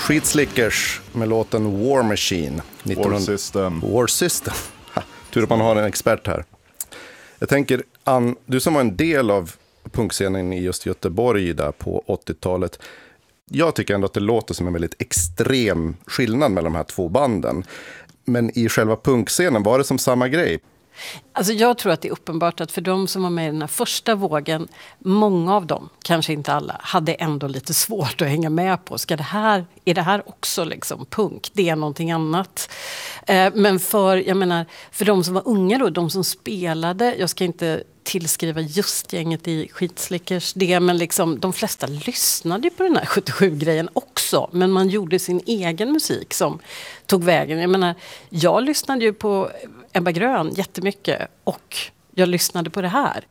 Skitslickers med låten War Machine. War System. Tur att man har en expert här. Jag tänker, Ann, du som var en del av punkscenen i just Göteborg där på 80-talet. Jag tycker ändå att det låter som en väldigt extrem skillnad mellan de här två banden. Men i själva punkscenen, var det som samma grej? Alltså jag tror att det är uppenbart att för de som var med i den här första vågen, många av dem, kanske inte alla, hade ändå lite svårt att hänga med på. Är det här också liksom punk? Det är någonting annat. Men för de som var unga då, de som spelade, jag ska inte tillskriva just gänget i Skitslickers det, men liksom de flesta lyssnade ju på den här 77-grejen också, men man gjorde sin egen musik som tog vägen. Jag lyssnade ju på Ebba Grön jättemycket och jag lyssnade på det här.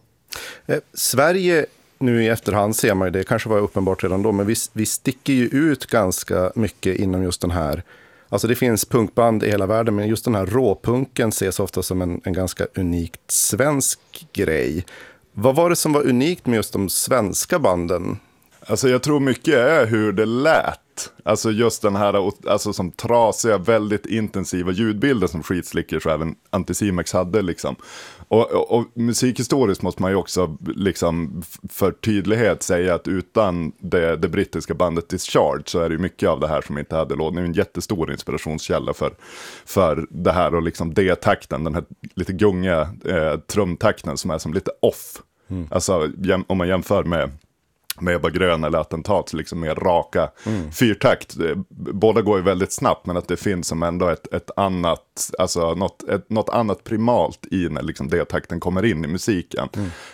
Sverige, nu i efterhand ser man ju, det kanske var uppenbart redan då, men vi sticker ju ut ganska mycket inom just den här. Alltså det finns punkband i hela världen, men just den här råpunken ses ofta som en ganska unikt svensk grej. Vad var det som var unikt med just de svenska banden? Alltså jag tror mycket är hur det lät. Alltså just den här alltså som trasiga, väldigt intensiva ljudbilder som Skitslickers och även Anticimex hade liksom. Och musikhistoriskt måste man ju också liksom för tydlighet säga att utan det brittiska bandet Discharge så är det ju mycket av det här som inte hade låt. Det är en jättestor inspirationskälla för det här och liksom D-takten, den här lite gunga trumtakten som är som lite off. Alltså om man jämför med Ebba Grön eller Attentat, så liksom mer raka fyrtakt. Båda går ju väldigt snabbt, men att det finns som ändå ett annat, alltså något annat primalt i när liksom D-takten kommer in i musiken.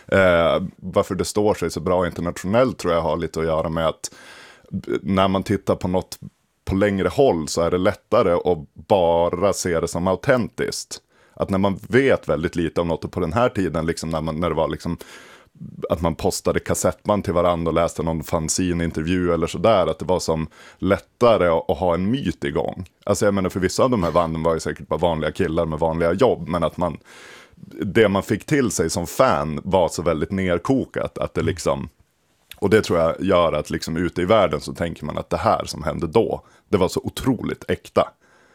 Varför det står sig så bra internationellt tror jag har lite att göra med att när man tittar på något på längre håll så är det lättare att bara se det som autentiskt. Att när man vet väldigt lite om något, och på den här tiden liksom när det var liksom att man postade kassettband till varandra och läste någon fanzine-intervju eller sådär, att det var som lättare att ha en myt igång. Alltså jag menar, för vissa av de här banden var ju säkert bara vanliga killar med vanliga jobb, men att det man fick till sig som fan var så väldigt nerkokat att det liksom, och det tror jag gör att liksom ute i världen så tänker man att det här som hände då, det var så otroligt äkta.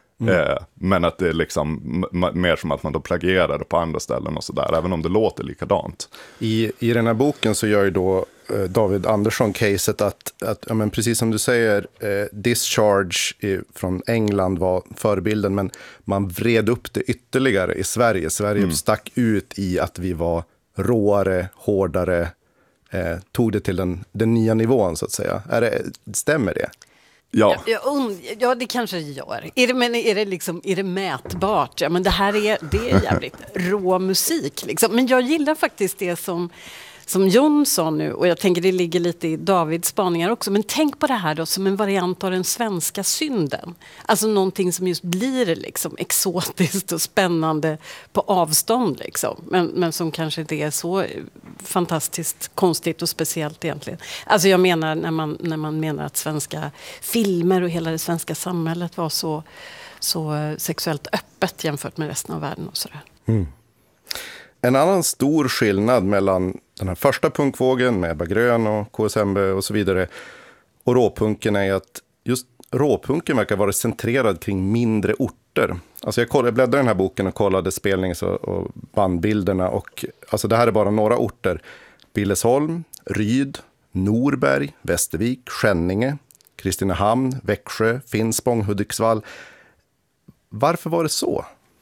Men att det är liksom mer som att man då plagierar det på andra ställen och sådär, även om det låter likadant. I den här boken så gör ju då David Andersson caset att ja, men precis som du säger, Discharge från England var förebilden, men man vred upp det ytterligare i Sverige. Sverige stack ut i att vi var råare, hårdare, tog det till den nya nivån så att säga. Stämmer det? Ja. Ja, det kanske det gör. Är det mätbart? Ja, men det är jävligt rå musik liksom. Men jag gillar faktiskt det som Jon sa nu, och jag tänker det ligger lite i Davids spaningar också, men tänk på det här då som en variant av den svenska synden. Alltså någonting som just blir liksom exotiskt och spännande på avstånd liksom, men som kanske inte är så fantastiskt konstigt och speciellt egentligen. Alltså jag menar när man menar att svenska filmer och hela det svenska samhället var så sexuellt öppet jämfört med resten av världen och sådär. En annan stor skillnad mellan den här första punkvågen med Ebba Grön och KSMB och så vidare och råpunken är att just råpunken verkar vara centrerad kring mindre orter. Alltså jag bläddrade i den här boken och kollade spelnings- och bandbilderna, och alltså det här är bara några orter. Billesholm, Ryd, Norberg, Västervik, Skänninge, Kristinehamn, Växjö, Finspång, Hudiksvall. Varför var det så?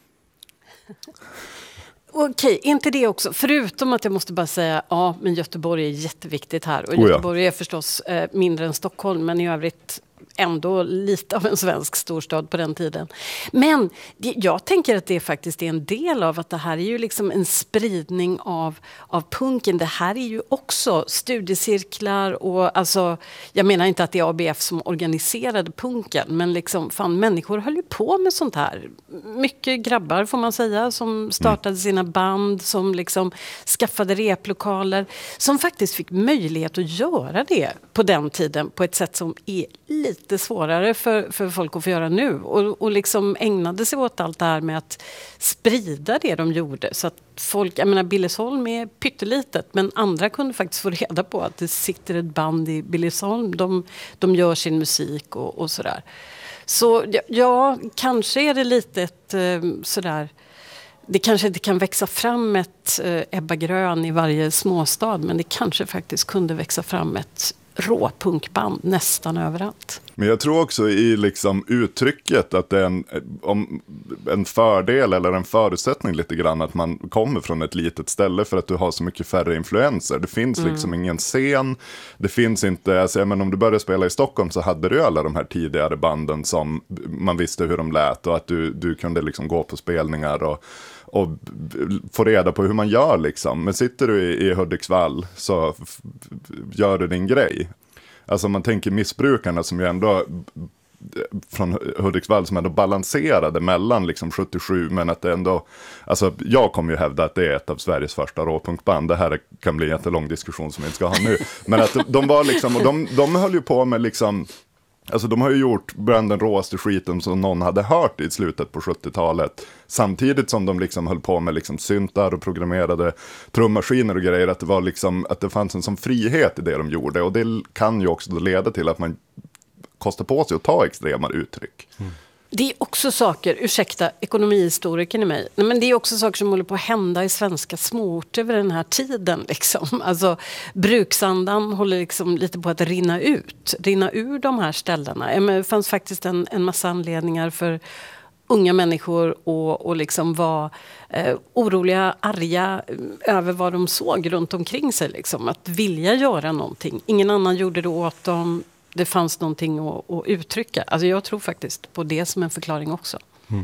Okej, inte det också. Förutom att jag måste bara säga, ja, men Göteborg är jätteviktigt här. Och Göteborg är förstås mindre än Stockholm, men i övrigt ändå lite av en svensk storstad på den tiden. Men jag tänker att det faktiskt är en del av att det här är ju liksom en spridning av punken. Det här är ju också studiecirklar och alltså, jag menar inte att det är ABF som organiserade punken, men liksom fan, människor höll ju på med sånt här. Mycket grabbar får man säga som startade sina band, som liksom skaffade replokaler, som faktiskt fick möjlighet att göra det på den tiden på ett sätt som är lite lite svårare för folk att få göra nu. Och liksom ägnade sig åt allt det här med att sprida det de gjorde. Så att folk, jag menar Billesholm är pyttelitet, men andra kunde faktiskt få reda på att det sitter ett band i Billesholm. De gör sin musik och sådär. Så ja, kanske är det lite sådär. Det kanske inte kan växa fram ett Ebba Grön i varje småstad, men det kanske faktiskt kunde växa fram ett råpunkband nästan överallt. Men jag tror också i liksom uttrycket att det är en fördel eller en förutsättning lite grann att man kommer från ett litet ställe för att du har så mycket färre influenser. Det finns liksom ingen scen, det finns inte, alltså, men om du började spela i Stockholm så hade du alla de här tidigare banden som man visste hur de lät och att du kunde liksom gå på spelningar och få reda på hur man gör liksom. Men sitter du i Hudiksvall så gör du din grej. Alltså man tänker missbrukarna som ju ändå från Hudiksvall som ändå balanserade mellan liksom 77, men att det ändå, alltså jag kommer ju hävda att det är ett av Sveriges första råpunkband. Det här kan bli en jättelång diskussion som vi inte ska ha nu. Men att de var liksom, och de höll ju på med liksom, alltså de har ju gjort bland den råaste skiten som någon hade hört i slutet på 70-talet. Samtidigt som de liksom höll på med liksom syntar och programmerade trummaskiner och grejer. Att det var liksom, att det fanns en sån frihet i det de gjorde. Och det kan ju också leda till att man kostar på sig att ta extrema uttryck. Det är också saker, ursäkta, ekonomihistorikern i mig. Nej, men det är också saker som håller på att hända i svenska småorter vid den här tiden. Liksom. Alltså, bruksandan håller liksom lite på att rinna ur de här ställena. Men det fanns faktiskt en massa anledningar för unga människor och liksom var oroliga, arga över vad de såg runt omkring sig. Liksom. Att vilja göra någonting. Ingen annan gjorde det åt dem. Det fanns någonting att uttrycka. Alltså jag tror faktiskt på det som en förklaring också.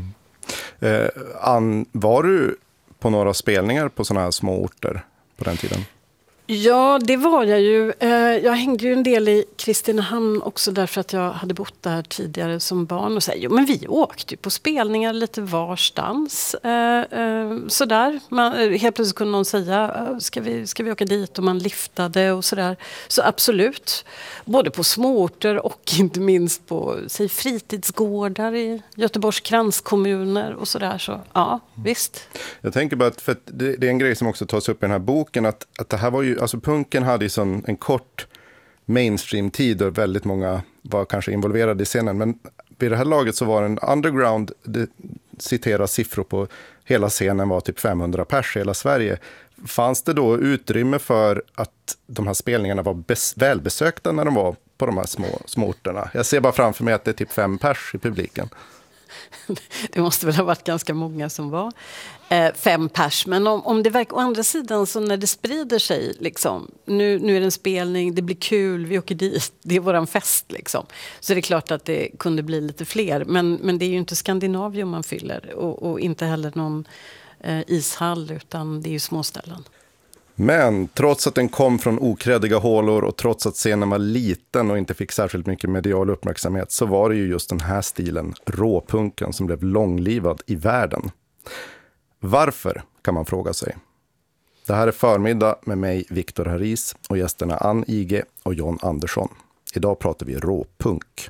Ann, var du på några spelningar på sådana här små orter på den tiden? Ja, det var jag ju. Jag hängde ju en del i Kristinehamn också därför att jag hade bott där tidigare som barn. Och så, men vi åkte ju på spelningar lite varstans. Sådär. Helt plötsligt kunde någon säga, ska vi åka dit? Och man liftade och sådär. Så absolut. Både på småorter och inte minst på fritidsgårdar i Göteborgs kranskommuner och sådär. Så ja, visst. Jag tänker bara att för det är en grej som också tas upp i den här boken att det här var ju, alltså punken hade ju sån en kort mainstream-tid och väldigt många var kanske involverade i scenen, men vid det här laget så var en underground, det citerar siffror på hela scenen var typ 500 pers i hela Sverige. Fanns det då utrymme för att de här spelningarna var välbesökta när de var på de här små orterna? Jag ser bara framför mig att det är typ 5 pers i publiken. Det måste väl ha varit ganska många som var 5 pers. Men om det verkar, å andra sidan så när det sprider sig liksom, nu är det en spelning, det blir kul, vi åker dit, det är våran fest liksom. Så det är klart att det kunde bli lite fler. Men det är ju inte Skandinavium man fyller och inte heller någon ishall, utan det är ju småställen. Men trots att den kom från okrädiga hålor och trots att scenen var liten och inte fick särskilt mycket medial uppmärksamhet så var det ju just den här stilen, råpunken, som blev långlivad i världen. Varför, kan man fråga sig. Det här är Förmiddag med mig, Viktor Haris, och gästerna Ann Ige och John Andersson. Idag pratar vi råpunk.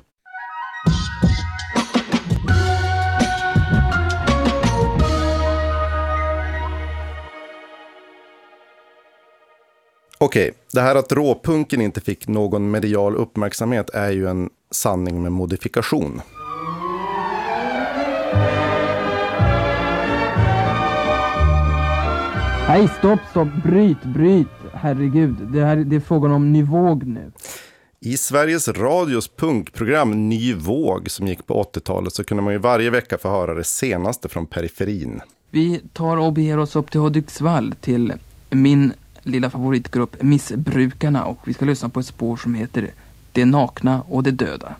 Okej, det här att råpunken inte fick någon medial uppmärksamhet är ju en sanning med modifikation. Nej, stopp, bryt, herregud. Det är frågan om Ny Våg nu. I Sveriges Radios punkprogram Ny Våg som gick på 80-talet så kunde man ju varje vecka få höra det senaste från periferin. Vi tar och beger oss upp till Hudiksvall till min lilla favoritgrupp Missbrukarna, och vi ska lyssna på ett spår som heter Det nakna och det döda.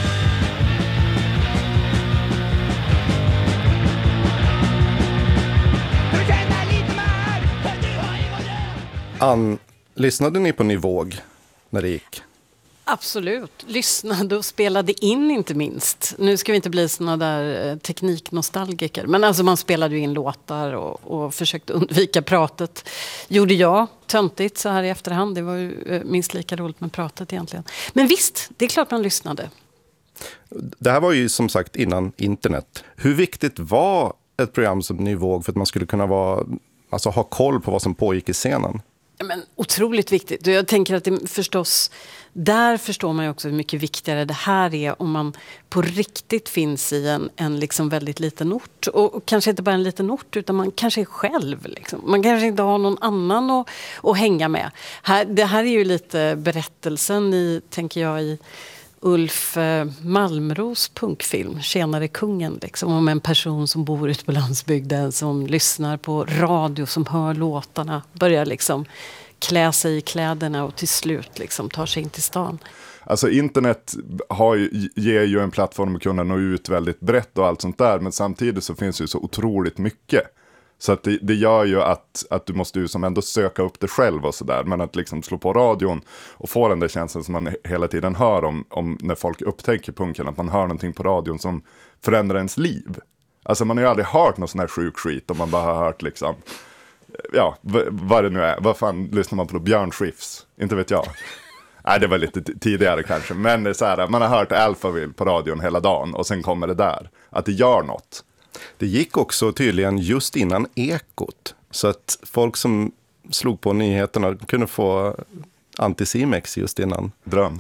Ann, lyssnade ni på Ny Våg när det gick? Absolut. Lyssnade och spelade in inte minst. Nu ska vi inte bli såna där tekniknostalgiker. Men alltså man spelade ju in låtar och försökte undvika pratet. Gjorde jag töntigt så här i efterhand. Det var ju minst lika roligt med pratet egentligen. Men visst, det är klart man lyssnade. Det här var ju som sagt innan internet. Hur viktigt var ett program som Ny Våg för att man skulle kunna ha koll på vad som pågick i scenen? Ja, men otroligt viktigt. Och jag tänker att det förstås, där förstår man ju också hur mycket viktigare det här är om man på riktigt finns i en liksom väldigt liten ort. Och kanske inte bara en liten ort, utan man kanske är själv. Liksom. Man kanske inte har någon annan att hänga med. Det här är ju lite berättelsen tänker jag, i Ulf Malmros punkfilm Tjenare kungen, liksom, om en person som bor ute på landsbygden, som lyssnar på radio, som hör låtarna, börjar liksom klä sig i kläderna och till slut liksom tar sig in till stan. Alltså internet ger ju en plattform att kunna nå ut väldigt brett och allt sånt där, men samtidigt så finns ju så otroligt mycket. Så att det gör ju att du måste ju som ändå söka upp det själv och sådär. Men att liksom slå på radion och få den där känslan som man hela tiden hör om när folk upptäcker punken. Att man hör någonting på radion som förändrar ens liv. Alltså man har ju aldrig hört någon sån här sjuk skit om man bara har hört liksom, ja, vad det nu är. Vad fan lyssnar man på då? Björn Skifs? Inte vet jag. Nej, det var lite tidigare kanske. Men det är så här, man har hört Alphaville på radion hela dagen och sen kommer det där. Att det gör något. Det gick också tydligen just innan Ekot. Så att folk som slog på nyheterna kunde få Anticimex just innan. Dröm.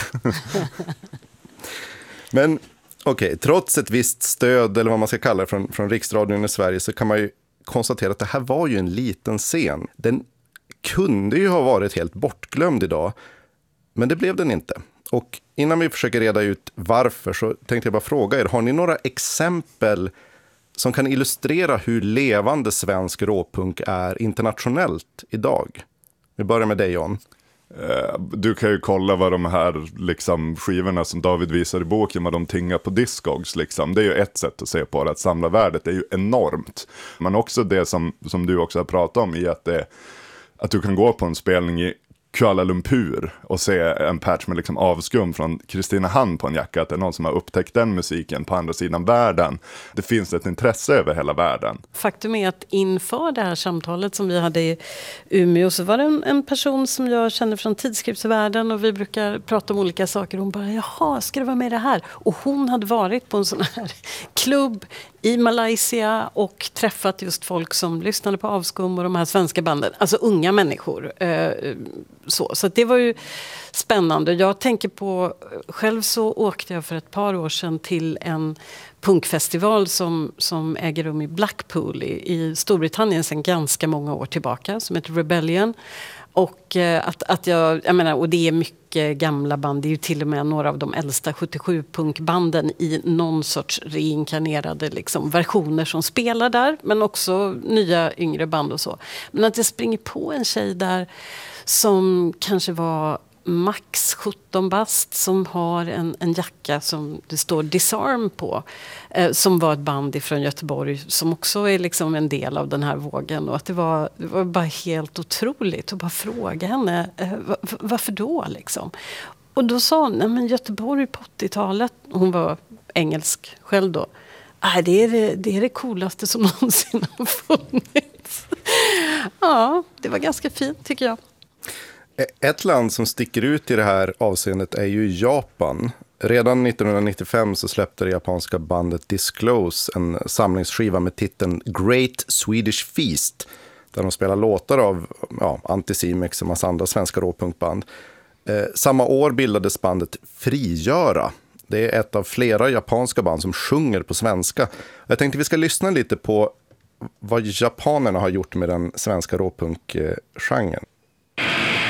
Men okej, trots ett visst stöd, eller vad man ska kalla det, från Riksradion i Sverige, så kan man ju konstatera att det här var ju en liten scen. Den kunde ju ha varit helt bortglömd idag, men det blev den inte. Och innan vi försöker reda ut varför så tänkte jag bara fråga er, har ni några exempel som kan illustrera hur levande svensk råpunk är internationellt idag? Vi börjar med dig, John. Du kan ju kolla vad de här liksom, skivorna som David visar i boken, vad de tingar på Discogs. Liksom. Det är ju ett sätt att se på det, att samlarvärdet är ju enormt. Men också det som du också har pratat om i att du kan gå på en spelning i Kuala Lumpur och se en patch med liksom avskum från Kristinehamn på en jacka, att det är någon som har upptäckt den musiken på andra sidan världen. Det finns ett intresse över hela världen. Faktum är att inför det här samtalet som vi hade i Umeå så var det en person som jag känner från tidskriftsvärlden och vi brukar prata om olika saker. Hon bara, jaha, ska det vara med det här? Och hon hade varit på en sån här klubb i Malaysia och träffat just folk som lyssnade på avskum och de här svenska banden. Alltså unga människor. Så det var ju spännande. Jag tänker på, själv så åkte jag för ett par år sedan till en punkfestival som äger rum i Blackpool i Storbritannien sedan ganska många år tillbaka, som heter Rebellion. Och att jag menar, och det är mycket gamla band, det är ju till och med några av de äldsta 77-punkbanden i någon sorts reinkarnerade liksom, versioner som spelar där, men också nya yngre band och så. Men att jag springer på en tjej där som kanske var max 17 bast, som har en jacka som det står Disarm på, som var ett band från Göteborg som också är liksom en del av den här vågen, och att det var bara helt otroligt att bara fråga henne varför då liksom. Och då sa hon, nej men Göteborg på 80-talet, hon var engelsk själv då, det är det coolaste som någonsin har funnits. Ja, det var ganska fint tycker jag. Ett land som sticker ut i det här avseendet är ju Japan. Redan 1995 så släppte det japanska bandet Disclose en samlingsskiva med titeln Great Swedish Feast, där de spelar låtar av Anticimex och massa andra svenska råpunkband. Samma år bildades bandet Frigöra. Det är ett av flera japanska band som sjunger på svenska. Jag tänkte vi ska lyssna lite på vad japanerna har gjort med den svenska råpunkgenren.